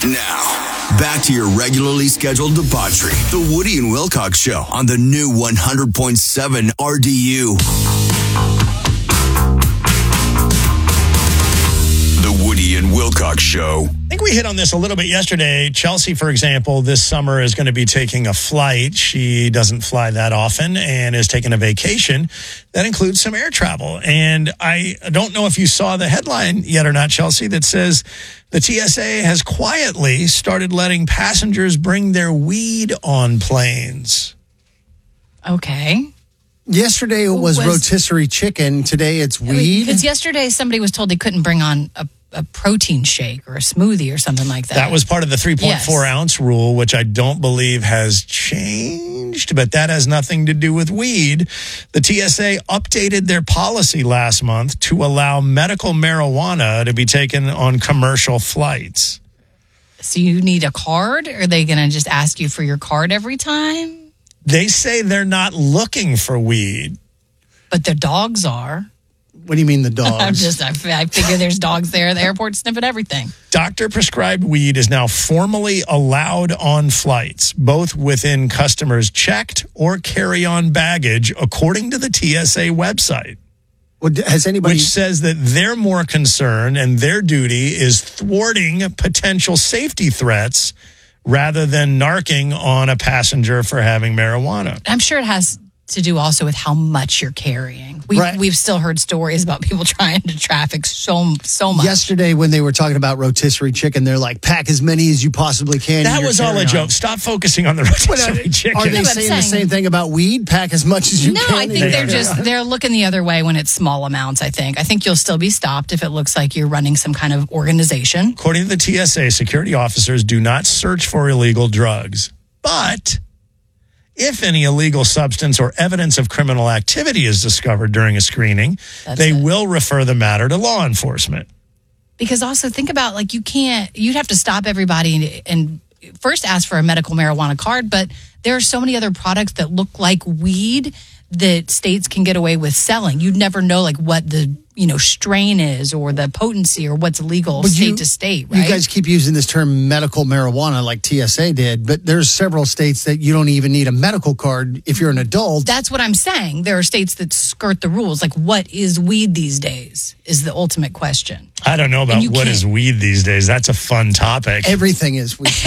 Now, back to your regularly scheduled debauchery. The Woody and Wilcox Show on the new 100.7 RDU. The Woody and Wilcox Show. I think we hit on this a little bit yesterday. Chelsea, for example, this summer is going to be taking a flight. She doesn't fly that often and is taking a vacation. That includes some air travel. And I don't know if you saw the headline yet or not, Chelsea, that says the TSA has quietly started letting passengers bring their weed on planes. Okay. Yesterday it was rotisserie chicken. Today it's weed. Because yesterday somebody was told they couldn't bring on a protein shake or a smoothie or something like that. That was part of the 3.4 ounce rule, which I don't believe has changed, but that has nothing to do with weed. The TSA updated their policy last month to allow medical marijuana to be taken on commercial flights. So you need a card? Or are they going to just ask you for your card every time? They say they're not looking for weed. But their dogs are. What do you mean the dogs? I figure there's dogs there at the airport sniffing everything. Doctor-prescribed weed is now formally allowed on flights, both within customers' checked or carry-on baggage, according to the TSA website. Well, has anybody... Which says that they're more concerned and their duty is thwarting potential safety threats rather than narking on a passenger for having marijuana. I'm sure it has to do also with how much you're carrying. We've still heard stories about people trying to traffic so much. Yesterday when they were talking about rotisserie chicken, they're like, pack as many as you possibly can. That was all a joke. Stop focusing on the rotisserie chicken. Are they saying the same thing about weed? Pack as much as you can? No, I think they're looking the other way when it's small amounts, I think you'll still be stopped if it looks like you're running some kind of organization. According to the TSA, security officers do not search for illegal drugs. But if any illegal substance or evidence of criminal activity is discovered during a screening, they will refer the matter to law enforcement. Because also think about, you'd have to stop everybody and first ask for a medical marijuana card, but there are so many other products that look like weed that states can get away with selling. You'd never know what the strain is or the potency or what's legal state to state, right? You guys keep using this term medical marijuana like TSA did, but there's several states that you don't even need a medical card if you're an adult. That's what I'm saying. There are states that skirt the rules. What is weed these days is the ultimate question. I don't know about what is weed these days. That's a fun topic. Everything is weed.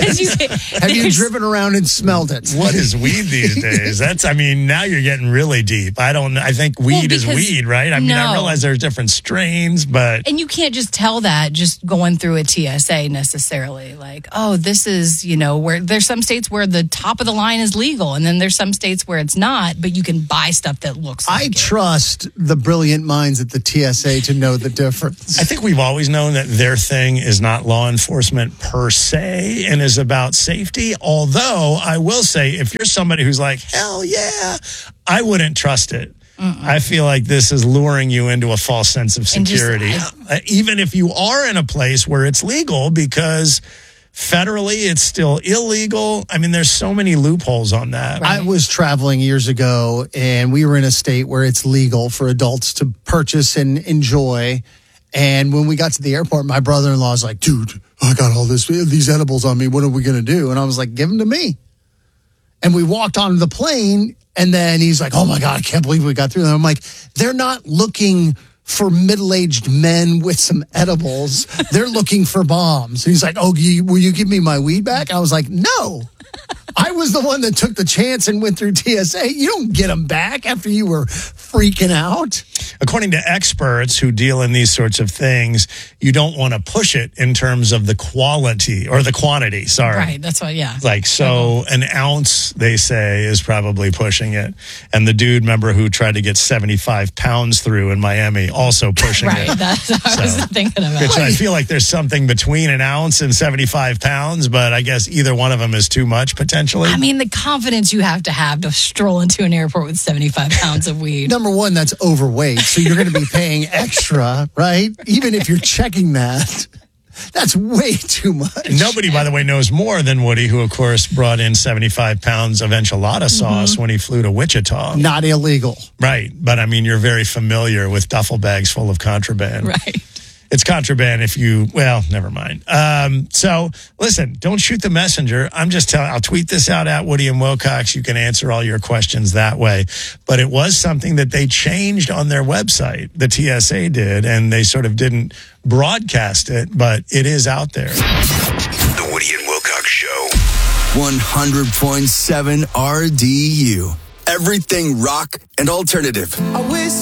Have you driven around and smelled it? What is weed these days? Now you're getting really deep. I think weed is weed, right? I realize there's different strains, but... And you can't just tell that just going through a TSA necessarily. This is, where there's some states where the top of the line is legal, and then there's some states where it's not, but you can buy stuff that looks like it. I trust the brilliant minds at the TSA to know the difference. I think we've always known that their thing is not law enforcement per se and is about safety. Although, I will say, if you're somebody who's like, hell yeah, I wouldn't trust it. I feel like this is luring you into a false sense of security, even if you are in a place where it's legal, because federally it's still illegal. There's so many loopholes on that. Right. I was traveling years ago, and we were in a state where it's legal for adults to purchase and enjoy. And when we got to the airport, my brother-in-law was like, dude, I got all these edibles on me. What are we going to do? And I was like, give them to me. And we walked onto the plane, and then he's like, oh, my God, I can't believe we got through them. I'm like, they're not looking for middle-aged men with some edibles. They're looking for bombs. And he's like, oh, will you give me my weed back? I was like, no. I was the one that took the chance and went through TSA. You don't get them back after you were freaking out. According to experts who deal in these sorts of things, you don't want to push it in terms of the quality or the quantity. Sorry. Right. That's why, yeah. An ounce, they say, is probably pushing it. And the dude, remember, who tried to get 75 pounds through in Miami, also pushing it. Right. That's what I was thinking about. Which I feel like there's something between an ounce and 75 pounds, but I guess either one of them is too much, potentially. The confidence you have to stroll into an airport with 75 pounds of weed. Number one, that's overweight, so you're going to be paying extra, right? Even if you're checking that. That's way too much. Nobody, by the way, knows more than Woody, who, of course, brought in 75 pounds of enchilada sauce when he flew to Wichita. Not illegal. Right. But, you're very familiar with duffel bags full of contraband. Right. It's contraband if you, never mind. So listen, don't shoot the messenger. I'm just telling, I'll tweet this out at Woody and Wilcox. You can answer all your questions that way. But it was something that they changed on their website. The TSA did, and they sort of didn't broadcast it, but it is out there. The Woody and Wilcox Show. 100.7 RDU. Everything rock and alternative. I wish